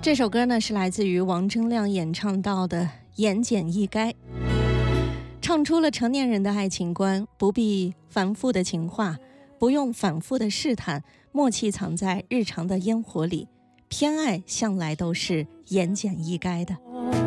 这首歌呢是来自于王铮亮演唱到的《言简意赅》，唱出了成年人的爱情观，不必繁复的情话，不用反复的试探，默契藏在日常的烟火里，偏爱向来都是言简意赅的。